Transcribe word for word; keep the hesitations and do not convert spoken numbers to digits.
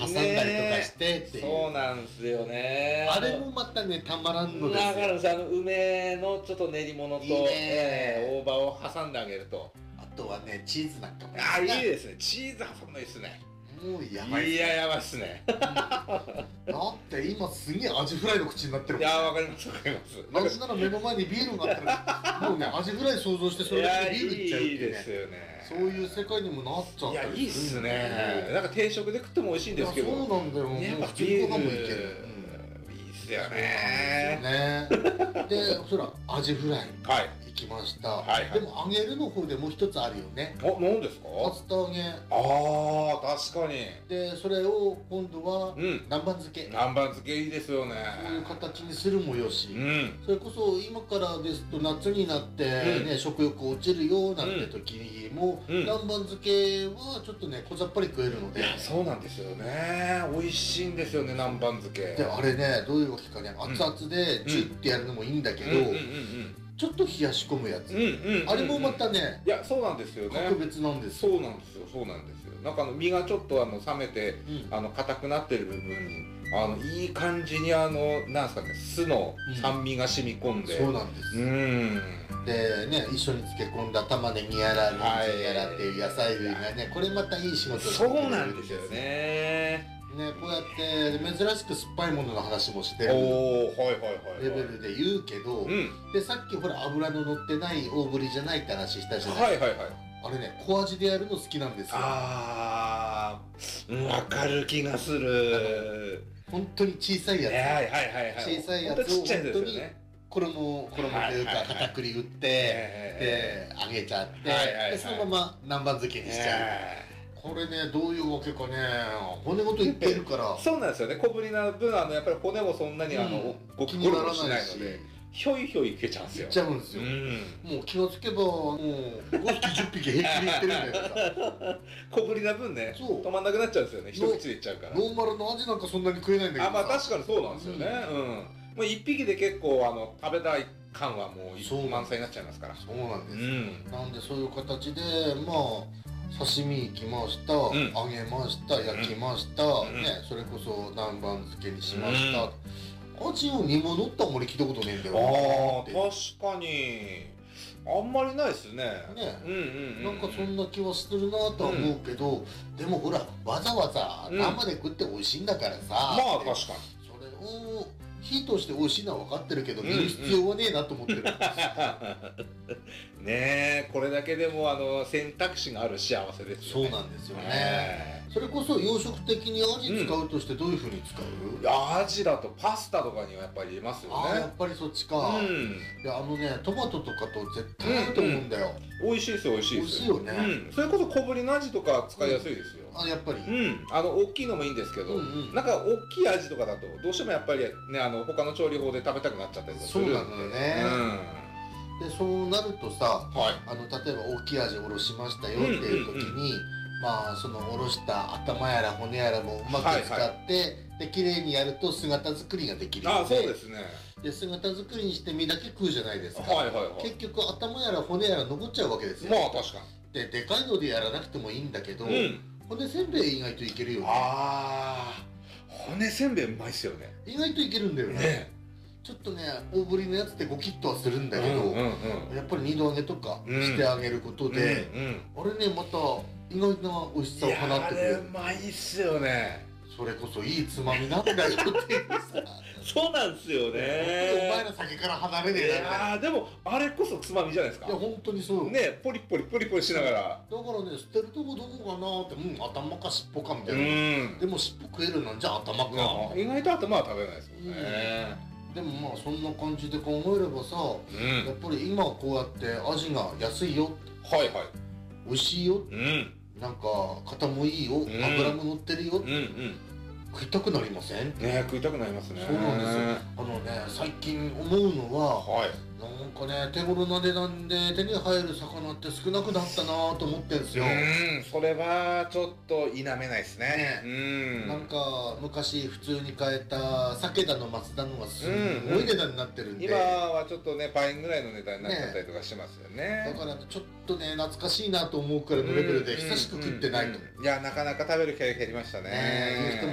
挟んだりとかしてっていう、 そうなんですよね。 あれもまたねたまらんのですよ。 だからです、あの梅のちょっと練り物といいねえー大葉を挟んであげると、 あとはねチーズなんかもね、 ああいいですね、チーズ挟むのいいですね。 もうやばいっすね。 いややばいっすね。 だって今すげえアジフライの口になってるもんね。 いやわかりますわかります。 なぜなら目の前にビールがあったらもうねアジフライ想像してそれだけでビールいっちゃうっていういいですね、 よね。 そういう世界にもなっちゃっいやたりいいっすするんでね。なんか定食で食っても美味しいんですけど。 いやそうなんだよ。もうねやっぱ普通ごビール飯もいける、うん、 いいっすよそうね。 なんですよね。でそらアジフライはい。 行きました、 はいはいでも揚げるの方でもう一つあるよね。 あ、何ですか？ 竜田揚げああ確かに。 で、それを今度はうん南蛮漬け、 南蛮漬けいいですよね。 そういう形にするもよし、 うん。 それこそ今からですと夏になって、ねうん食欲落ちるよなんて時にも、 うん南蛮漬けはちょっとね小ざっぱり食えるので、 いやそうなんですよね。美味しいんですよね南蛮漬け。 であれねどういうわけかね、熱々でジュッてやるのもいいんだけど、 うんうんうんちょっと冷やし込むやつ、 うんうんうんうん。 あれもまたねいやそうなんですよね。 格別なんですよ。 そうなんですよそうなんですよ。なんかあの身がちょっとあの冷めて、 うんあの硬くなってる部分にあのいい感じにあのなんですかね酢の酸味が染み込んで。 そうなんです、 うん。 でね一緒に漬け込んだ玉ねぎやら人はい参やらっていう野菜類がねこれまたいい仕事をしてそうくれるなんですよね。 ね、こうやって珍しく酸っぱいものの話もしてるおおはいはいはい。 レベルで言うけど、 うん。 でさっきほら油の乗ってない大ぶりじゃないって話したじゃない、 はいはいはい。 あれね小味でやるの好きなんですよ。 ああ、うんわかる気がする。 本当に小さいやつ、 はいはいはいはい。 小さいやつをほんとちっちゃいですよね。 衣衣というかはいはいはい片栗打って、 えで揚げちゃって、 はいはいはいでそのまま南蛮漬けにしちゃう、 えこれねどういうわけかね骨ごといってるからーそうなんですよね。小ぶりな分あのやっぱり骨もそんなにあの、 うんご気にならゴロゴロしなないしいので、ひょいひょいいけちゃうんですよ。 いっちゃうんですよ、 うん。 もう気がつけばもうごひきじゅっぴき平気でいってるんだよさ小ぶりな分ね、 そう止まんなくなっちゃうんですよね。一口でいっちゃうから。 ノーマルの味なんかそんなに食えないんだけどあ、まあさ確かにそうなんですよね。うん。もう一匹で結構あの食べたい感はもそうう満載になっちゃいますから。 そうなんです、 うん。 なんでそういう形でまあ刺身行きました、 ん揚げました焼きました、 んねそれこそ南蛮漬けにしました、味を煮物ってあんまり聞いたことねえんだよああ、 って確かに。あんまりないですね。 ねうんうんうん。 なんかそんな気はするなとは思うけど、でもほらわざわざ生で食って美味しいんだからさ、 まあ確かに。 それを火として美味しいのは分かってるけど見る必要はねえなと思ってる、 ねえ、これだけでもあの選択肢がある幸せですよね。 そうなんですよね、 ねそれこそ洋食的にアジ使うとしてどういうふうに使う、 えいやアジだとパスタとかにはやっぱり入れますよああやね。 っぱりそっちか、 うん。 いやあのねトマトとかと絶対合うと思うんだよ、 美味しいですよ美味しいです。 美味しいよねうん。それこそ小ぶりのアジとか使いやすいですよ。 あやっぱり、 うん、あの大きいのもいいんですけど、 うんうんなんか大きい味とかだとどうしてもやっぱりねあの他の調理法で食べたくなっちゃったりとかするんで。 そうなのよねでそうなるとさうん、はい。 あの例えば大きいアジおろしましたよっていう時に、まあそのおろした頭やら骨やらもうまく使って、 はいはで綺麗にやると姿作りができるので、 あ、そうですね。 で姿作りにして身だけ食うじゃないですか、 はいはいはい。 結局頭やら骨やら残っちゃうわけですよ、 まあ確かででかいのでやらなくてもいいんだけど、 に。うん。 骨せんべい意外といけるよね。 ああ、骨せんべいうまいっすよね。 意外といけるんだよね。 ね。 ちょっとね大ぶりのやつってゴキッとはするんだけど、 うんうんうん。 やっぱり二度揚げとかうんしてあげることで、 うんあれねまた意外な美味しうん。 さをいやあ放ってくれる。 れうまいっすよね。 それこそいいつまみなんだよっていうさそうなんですよお前ね。 ら酒から離れねいえなみたいな。 やーでもあれこそつまみじゃないですか。 いや本当にそう、 ね、ポリポリポリポリしながら。 だからね捨てるとこどこかなってうん頭か尻尾かみたういな、 ん。 でも尻尾食えるなんじゃ頭か、 意外と頭は食べないですもんね。 でもまあそんな感じで考えればさ、 うん。 やっぱり今こうやって味が安いよはいはい。 美味しいようん。 なんか型もいいよ、 ん油も乗ってるよ、 うんうん。 食いたくなりません？ ね食いたくなりますね。 そうなんですよ。あのね最近思うのははい。 なんかね手頃な値段で手に入る魚って少なくなったなと思ってんですよ。 うん、それはちょっと否めないですね。うん。 なんか昔普通に買えた鮭だの松だのがすごい値段になってるんで、 今はちょっとね倍ぐらいの値段になっちゃったりとかしますよね。 だからちょっとね懐かしいなと思うくらいのレベルで久しく食ってないと、 うんうんうんいやなかなか食べる機会減りましたね。 ねいう人